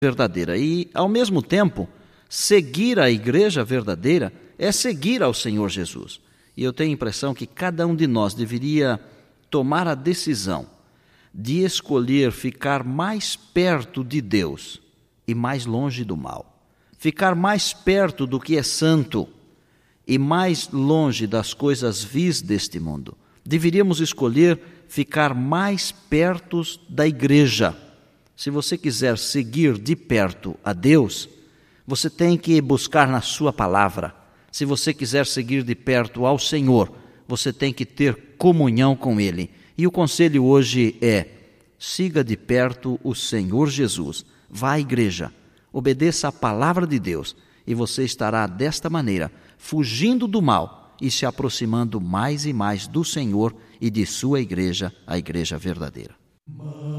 verdadeira. E, ao mesmo tempo, seguir a igreja verdadeira é seguir ao Senhor Jesus. E eu tenho a impressão que cada um de nós deveria tomar a decisão de escolher ficar mais perto de Deus e mais longe do mal. Ficar mais perto do que é santo e mais longe das coisas vis deste mundo. Deveríamos escolher ficar mais perto da igreja. Se você quiser seguir de perto a Deus, você tem que buscar na sua palavra. Se você quiser seguir de perto ao Senhor, você tem que ter comunhão com Ele. E o conselho hoje é: siga de perto o Senhor Jesus. Vá à igreja, obedeça a palavra de Deus, e você estará desta maneira, fugindo do mal e se aproximando mais e mais do Senhor e de sua igreja, a igreja verdadeira.